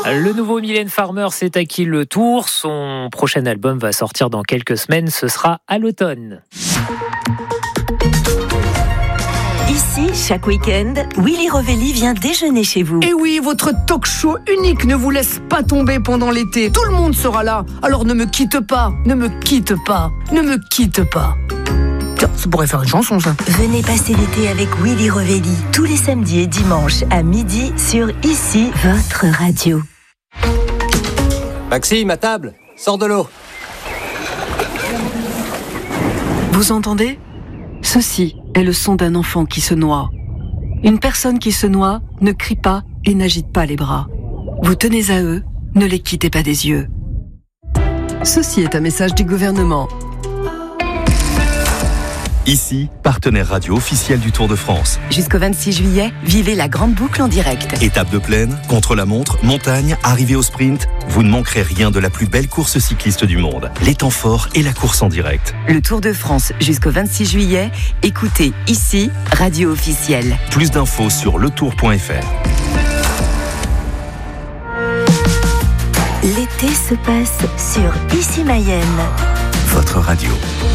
Le nouveau Mylène Farmer s'est acquis le tour. Son prochain album va sortir dans quelques semaines. Ce sera à l'automne. Ici, chaque week-end, Willy Revelli vient déjeuner chez vous. Et oui, votre talk-show unique ne vous laisse pas tomber pendant l'été. Tout le monde sera là. Alors ne me quitte pas, ne me quitte pas, ne me quitte pas. Tiens, ça pourrait faire une chanson, ça. Venez passer l'été avec Willy Revelli, tous les samedis et dimanches à midi sur Ici, votre radio. Maxime, à table, sors de l'eau. Vous entendez ? Ceci est le son d'un enfant qui se noie. Une personne qui se noie ne crie pas et n'agite pas les bras. Vous tenez à eux, ne les quittez pas des yeux. Ceci est un message du gouvernement. Ici, partenaire radio officiel du Tour de France. Jusqu'au 26 juillet, vivez la grande boucle en direct. Étape de plaine, contre-la-montre, montagne, arrivée au sprint, vous ne manquerez rien de la plus belle course cycliste du monde. Les temps forts et la course en direct. Le Tour de France jusqu'au 26 juillet, écoutez Ici, radio officielle. Plus d'infos sur letour.fr. L'été se passe sur Ici Mayenne. Votre radio.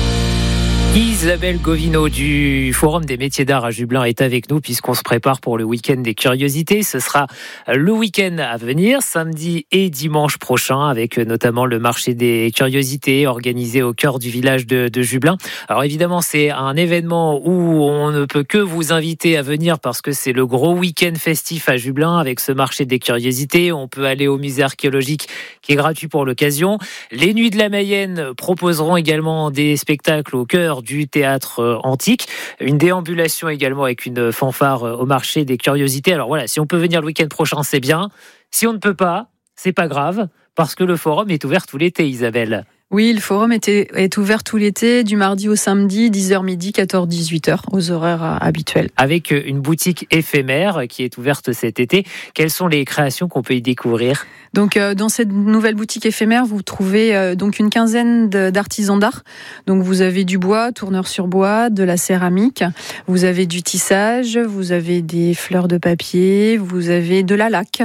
Isabelle Govino du Forum des métiers d'art à Jublain est avec nous puisqu'on se prépare pour le week-end des curiosités. Ce sera le week-end à venir, samedi et dimanche prochain, avec notamment le marché des curiosités organisé au cœur du village de Jublain. Alors évidemment, c'est un événement où on ne peut que vous inviter à venir parce que c'est le gros week-end festif à Jublain avec ce marché des curiosités. On peut aller au musée archéologique qui est gratuit pour l'occasion. Les Nuits de la Mayenne proposeront également des spectacles au cœur du théâtre antique, une déambulation également avec une fanfare au marché des curiosités. Alors voilà, si on peut venir le week-end prochain, c'est bien. Si on ne peut pas, c'est pas grave, parce que le forum est ouvert tout l'été, Isabelle. Oui, le forum est ouvert tout l'été, du mardi au samedi, 10h midi, 14-18h, aux horaires habituels. Avec une boutique éphémère qui est ouverte cet été. Quelles sont les créations qu'on peut y découvrir ? Donc, dans cette nouvelle boutique éphémère, vous trouvez donc une quinzaine d'artisans d'art. Donc, vous avez du bois, tourneur sur bois, de la céramique, vous avez du tissage, vous avez des fleurs de papier, vous avez de la laque,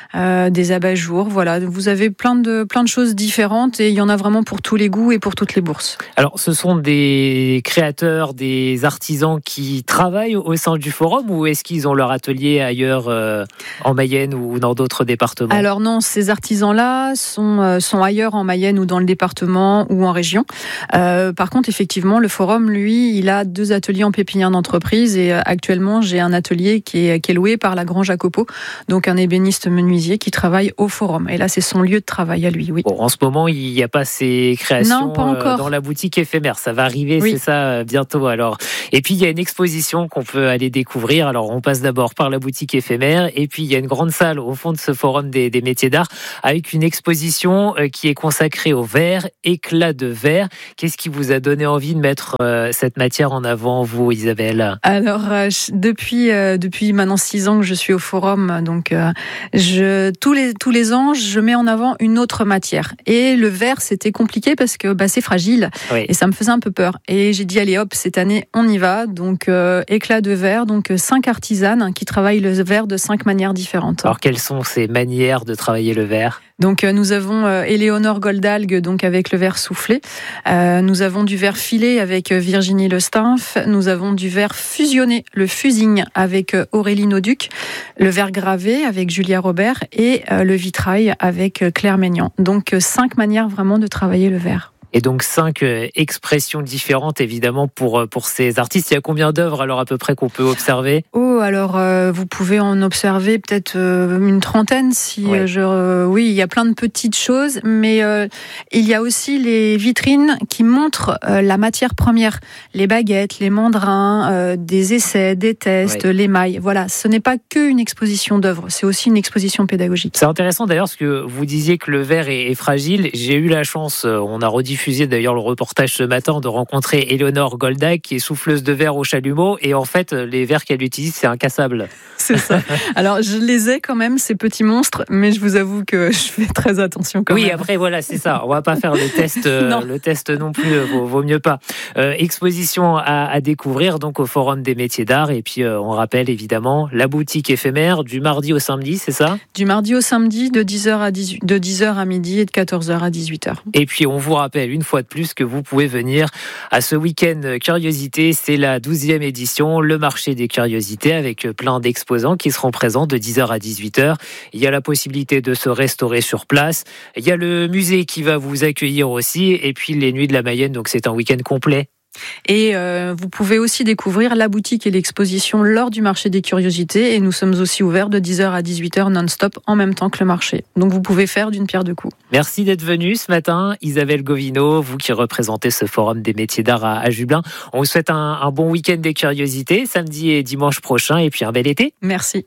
des abat-jours. Voilà, vous avez plein de choses différentes et il y en a vraiment pour tous les goûts et pour toutes les bourses. Alors, ce sont des créateurs, des artisans qui travaillent au sein du forum ou est-ce qu'ils ont leur atelier ailleurs en Mayenne ou dans d'autres départements ? Alors non, ces artisans-là sont ailleurs en Mayenne ou dans le département ou en région. Par contre, effectivement, le forum, lui, il a 2 ateliers en pépinière d'entreprise et actuellement, j'ai un atelier qui est loué par la Grange à Copeaux, donc un ébéniste menuisier qui travaille au forum. Et là, c'est son lieu de travail à lui, oui. Bon, en ce moment, il n'y a pas ces créations dans la boutique éphémère. Ça va arriver, oui. C'est ça, bientôt. Alors. Et puis, il y a une exposition qu'on peut aller découvrir. Alors, on passe d'abord par la boutique éphémère et puis il y a une grande salle au fond de ce forum des métiers d'art avec une exposition qui est consacrée au verre, éclat de verre. Qu'est-ce qui vous a donné envie de mettre cette matière en avant, vous, Isabelle ? Alors, depuis maintenant 6 ans que je suis au forum, donc tous les ans, je mets en avant une autre matière. Et le verre, c'était compliqué parce que c'est fragile, oui. Et ça me faisait un peu peur. Et j'ai dit, allez hop, cette année, on y va. Donc, éclat de verre, donc 5 artisanes qui travaillent le verre de 5 manières différentes. Alors, quelles sont ces manières de travailler le verre ? Donc, nous avons Éléonore Goldalgue, donc avec le verre soufflé. Nous avons du verre filé avec Virginie Lestimphe. Nous avons du verre fusionné, le fusing, avec Aurélie Nauduc. Le verre gravé avec Julia Robert et le vitrail avec Claire Maignan. Donc, 5 manières vraiment de travailler le verre. Et donc 5 expressions différentes, évidemment, pour ces artistes. Il y a combien d'œuvres, alors, à peu près, qu'on peut observer ? Alors, vous pouvez en observer peut-être une trentaine. Oui, il y a plein de petites choses, mais il y a aussi les vitrines qui montrent la matière première. Les baguettes, les mandrins, des essais, des tests, les mailles. Voilà, ce n'est pas qu'une exposition d'œuvres, c'est aussi une exposition pédagogique. C'est intéressant, d'ailleurs, parce que vous disiez que le verre est fragile. J'ai eu la chance, on a rediffusé diffusiez d'ailleurs le reportage ce matin de rencontrer Éléonore Golda qui est souffleuse de verre au chalumeau et en fait les verres qu'elle utilise c'est incassables. C'est ça. Alors je les ai quand même ces petits monstres, mais je vous avoue que je fais très attention quand même. Oui, après voilà, c'est ça. On va pas faire le test non plus, vaut mieux pas. Exposition à découvrir donc au Forum des métiers d'art et puis on rappelle évidemment la boutique éphémère du mardi au samedi, c'est ça ? Du mardi au samedi de 10h à midi et de 14h à 18h. Et puis on vous rappelle une fois de plus que vous pouvez venir à ce week-end curiosité, c'est la 12e édition, le marché des curiosités avec plein d'exposants qui seront présents de 10h à 18h. Il y a la possibilité de se restaurer sur place. Il y a le musée qui va vous accueillir aussi et puis les Nuits de la Mayenne, donc c'est un week-end complet. Et vous pouvez aussi découvrir la boutique et l'exposition lors du marché des curiosités et nous sommes aussi ouverts de 10h à 18h non-stop en même temps que le marché. Donc vous pouvez faire d'une pierre deux coups. Merci d'être venue ce matin, Isabelle Govino, vous qui représentez ce Forum des métiers d'art à Jublain. On vous souhaite un bon week-end des curiosités, samedi et dimanche prochain et puis un bel été. Merci.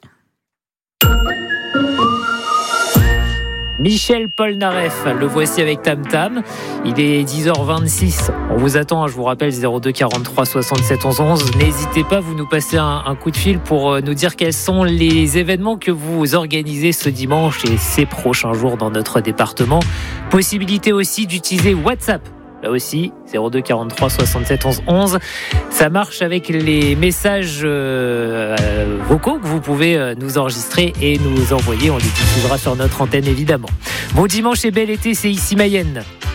Michel Polnareff, le voici avec Tam Tam. Il est 10h26. On vous attend, je vous rappelle, 02 43 67 11 11. N'hésitez pas, vous nous passez un coup de fil pour nous dire quels sont les événements que vous organisez ce dimanche et ces prochains jours dans notre département. Possibilité aussi d'utiliser WhatsApp. Là aussi, 02 43 67 11 11. Ça marche avec les messages vocaux que vous pouvez nous enregistrer et nous envoyer. On les diffusera sur notre antenne évidemment. Bon dimanche et bel été, c'est ici Mayenne.